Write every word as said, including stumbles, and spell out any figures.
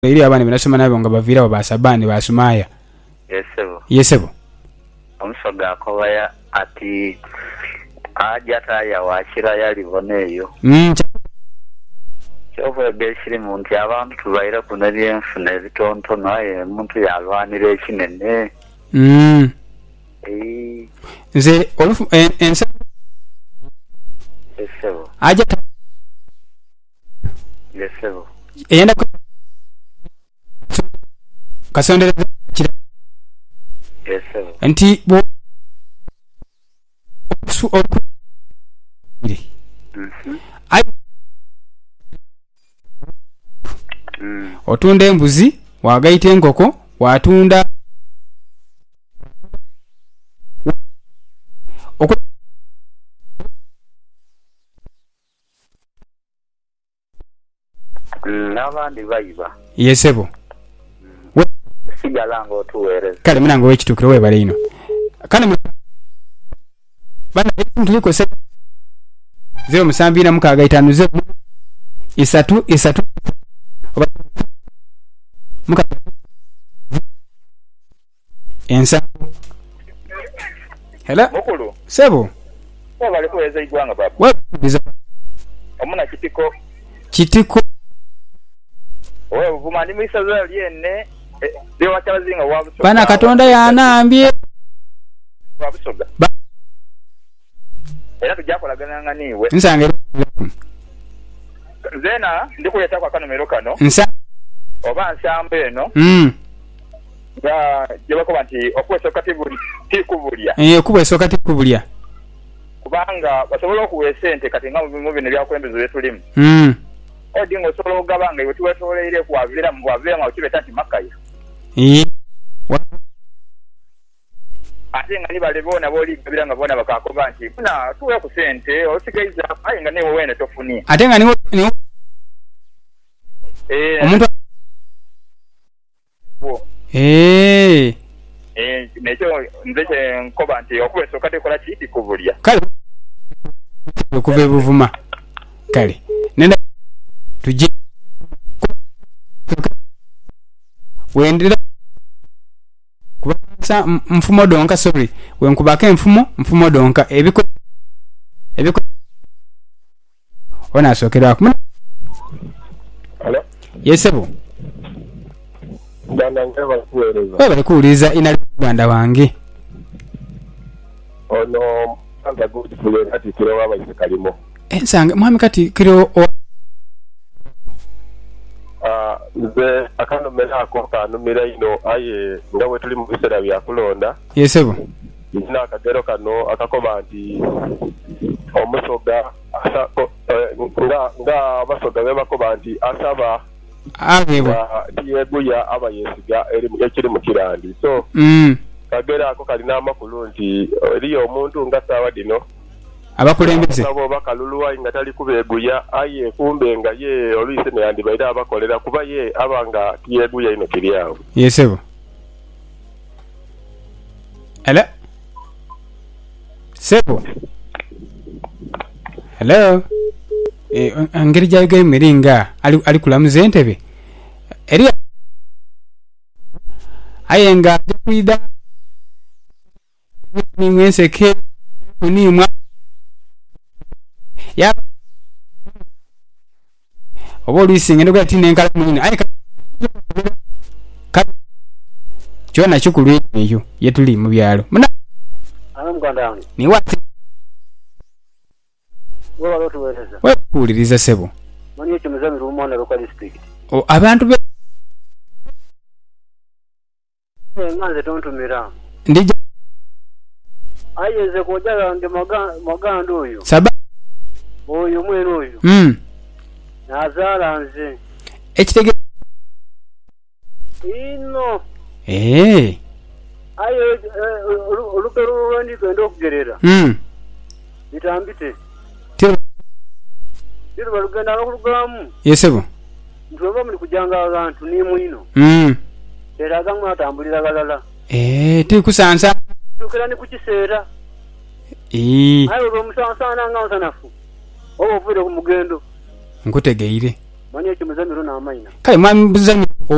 iri abana binasoma nabo nga bavira basabani basumaya. Yesebo. Yesebo. Omusoga akobaya ati ajata ya washira yali boneyo. Mm. Kyova beshiri muntu abantu tubaira kunali enfune bitonto naye muntu yalwanira ekinene. Mm. Eh. Nze olufu ensa. Yesebo. Ajata. Yesebo. Eyenda kasondere kira. Yesebo. Anti bo su oku iri. Mhm. Ai Mm. otunda embuzi wagaita enkoko watunda oku N'abandi bayiba. Yesebo. Sigalanga otuweereza. Kale munango wekitukiro webale ino. Kale mu bana ekintu liko se zero musambi na mukaga itanu zero isatu isatu muka ensa. Hela Mukulu. Sebo. Kwa bali kuweza igwanga baba. Wewe biza Omuna kitiko. kitiko Wewe vumani misa za lyenne. Ndio wachazinga wabusoga. bana katonda yanambye wabusoga. Ba- Era tujakolagana nga niwe. nsange Zena ndikuleta kwa kanomero kano. nsa Oba nsambe eno. mm Nga jebako banti okwesa katibuli tikubulya. eh kubwe sokati kubulya Kubanga basobola okuwesa ente kati nga mu bino byakwembezo byetulimu. mm Odingo osobola ogabanga iwe tuwetoleire kwavira mu bwavira nga okibeta nti makaya. eh Ate nga nibale bona boli gabira nga bona bakakoba nti kuna tuwe ku sente osigaiza ayi nga newe wene tofuni. ate nga niwo niwo Eh omuntu bo eh eh nekyo nze kye nkoba nti okuwesa okate kola kiti kubulya. kale okuve buvuma kale nenda tuje wendera kubanza mfumo donka sorry wenkubaka mfumo mfumo donka ebiko ebiko ona sokera kumuna. Hello. Yesebo Ndanda ngeba kuweleza. wewe bali kuuliza ina Rwanda wange Ono anga gudi kule ati kiro baba isikalimo. ensanga mwami kati kiro o Ah, nze akano mera akoka numira ino aye ngawe tuli mu bisera bya kulonda. Yesebo Nina akagero kano akakoba nti omusoga asa ko- eh, nga nga abasoga beba koba nti asaba abebo tiyeguya abayesiga eri mu ekiri mu kirandi. So mm kagera ako kalina amakulu nti eriyo omuntu nga sawa dino abakulembeze sabo bakaluluwa nga tali kubeguya aye kumbe nga ye oluyise ne yandi baida abakolera kuba ye abanga tiyeguya ino kiriyawo. Yesebo ala Sebo hello eh angeri jaga miringa ali ali kulamuze entebe eri ayenga kuida ni mwense ke ni mwa ya oboli singe ndo gati nenkala munini ayi ka chona chukulu eyo yetuli mu byalo muna Ano muganda wange. ni wati Wewe walotuweleza. we kuuliriza Sebo Mani ekyo muzamiro omwana local district. o abantu be Eh nganze tontumira. ndija Ayeze kojala nge maganda oyo. saba Oyo mwero oyo. mm Nazala nze. ekitege Ino. eh Ayo olukero lwendi twenda okugerera. mm Bitambite. tiro Biro balugenda n'okulugamu. Yesebo Ntweba muli kujanga abantu ni mwino. mm Era gamu atambulira galala. eh ti kusansa Tukira ni kukiseera. eh Ayo ro musansana nga nsanafu. Obo vire ku mugendo. nkutegeire Mani ekyo muzamiro n'amaina. kale mwami buzamiro